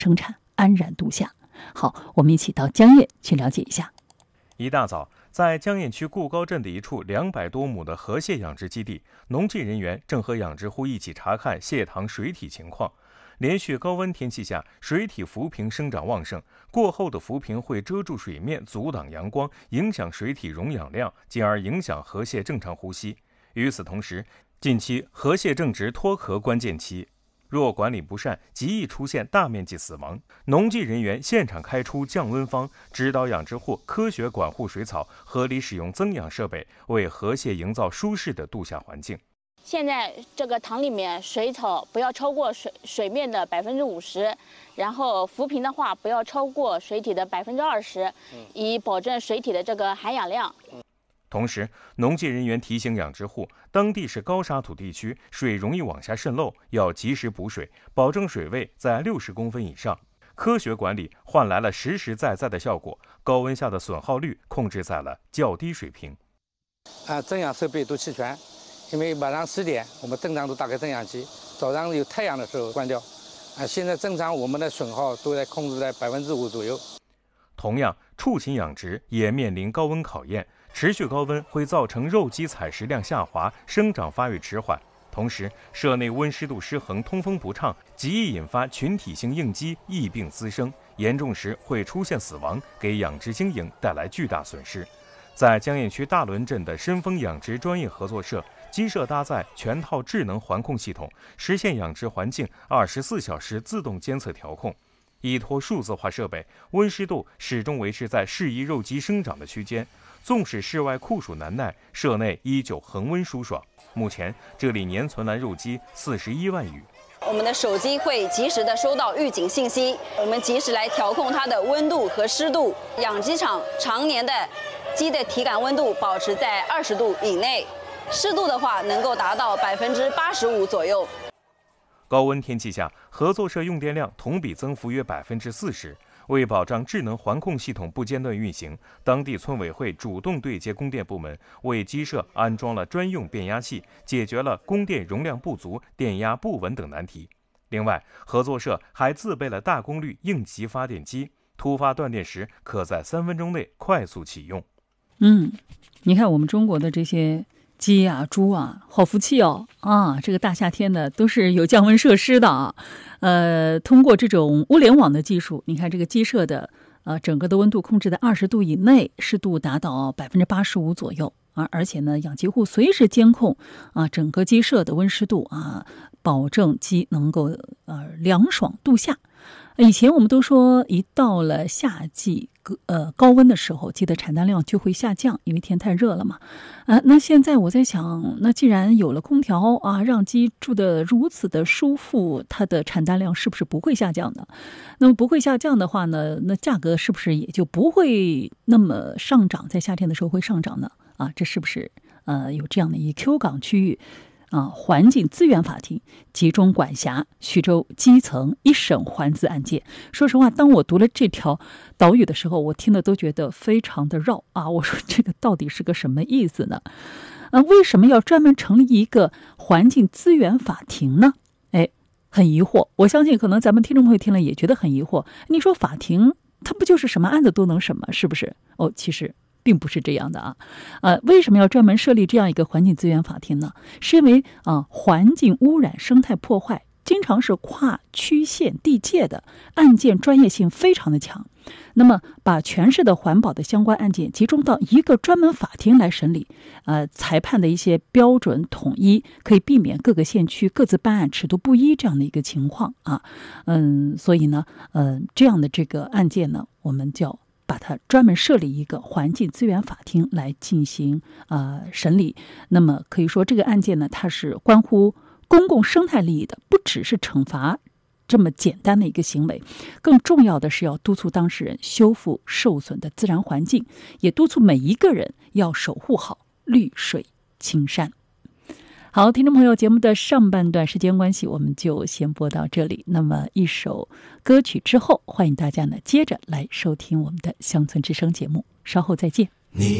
生产，安然度夏。好，我们一起到江堰去了解一下。 一大早，在江堰区固高镇的一处200多亩的河蟹养殖基地，农技人员正和养殖户一起查看蟹塘水体情况。连续高温天气下，水体浮萍生长旺盛，过后的浮萍会遮住水面，阻挡阳光，影响水体溶氧量，进而影响河蟹正常呼吸。与此同时，近期河蟹正值脱壳关键期，若管理不善，极易出现大面积死亡。农技人员现场开出降温方，指导养殖户科学管护水草，合理使用增氧设备，为河蟹营造舒适的度夏环境。 现在这个塘里面水草不要超过水面的50%，然后浮萍的话不要超过水体的20%，以保证水体的这个含氧量。 同时，农技人员提醒养殖户，当地是高沙土地区，水容易往下渗漏，要及时补水，保证水位在60公分以上。科学管理换来了实实在在的效果，高温下的损耗率控制在了较低水平。 增氧设备都齐全，因为晚上10点我们正常都打开增氧机，早上有太阳的时候关掉。现在正常我们的损耗都在控制在5%左右。 同样，畜禽养殖也面临高温考验。持续高温会造成肉鸡采食量下滑，生长发育迟缓。同时，舍内温湿度失衡，通风不畅，极易引发群体性应激，疫病滋生，严重时会出现死亡，给养殖经营带来巨大损失。在江堰区大仑镇的深丰养殖专业合作社，鸡舍搭载全套智能环控系统，实现养殖环境24小时自动监测调控。依托数字化设备，温湿度始终维持在适宜肉鸡生长的区间。纵使室外酷暑难耐，舍内依旧恒温舒爽。目前，这里年存栏肉鸡41万余。 我们的手机会及时的收到预警信息，我们及时来调控它的温度和湿度。养鸡场常年的鸡的体感温度保持在20度以内，湿度的话能够达到85%左右。 高温天气下，合作社用电量同比增幅约40%。为保障智能环控系统不间断运行，当地村委会主动对接供电部门，为鸡舍安装了专用变压器，解决了供电容量不足、电压不稳等难题。另外，合作社还自备了大功率应急发电机，突发断电时可在3分钟内快速启用。 你看我们中国的这些鸡啊、猪啊，好福气哦！这个大夏天的都是有降温设施的啊。通过这种物联网的技术，你看这个鸡舍的整个的温度控制在20度以内，湿度达到85%左右而且呢，养鸡户随时监控整个鸡舍的温湿度保证鸡能够凉爽度夏。以前我们都说，一到了夏季高温的时候，鸡的产蛋量就会下降，因为天太热了嘛。那现在我在想，那既然有了空调让鸡住得如此的舒服，它的产蛋量是不是不会下降的？那么不会下降的话呢，那价格是不是也就不会那么上涨？在夏天的时候会上涨呢？这是不是有这样的一 Q 港区域？环境资源法庭集中管辖徐州基层一审环资案件。说实话，当我读了这条岛屿的时候，我听的都觉得非常的绕我说这个到底是个什么意思呢？为什么要专门成立一个环境资源法庭呢？很疑惑。我相信可能咱们听众朋友听了也觉得很疑惑。你说法庭它不就是什么案子都能审吗？是不是？其实并不是这样的为什么要专门设立这样一个环境资源法庭呢？是因为环境污染、生态破坏经常是跨区县地界的，案件专业性非常的强。那么把全市的环保的相关案件集中到一个专门法庭来审理，裁判的一些标准统一，可以避免各个县区各自办案尺度不一这样的一个情况所以呢这样的这个案件呢，我们叫把它专门设立一个环境资源法庭来进行审理。那么可以说这个案件呢，它是关乎公共生态利益的，不只是惩罚这么简单的一个行为，更重要的是要督促当事人修复受损的自然环境，也督促每一个人要守护好绿水青山。好，听众朋友，节目的上半段时间关系，我们就先播到这里。那么一首歌曲之后，欢迎大家呢接着来收听我们的乡村之声节目，稍后再见。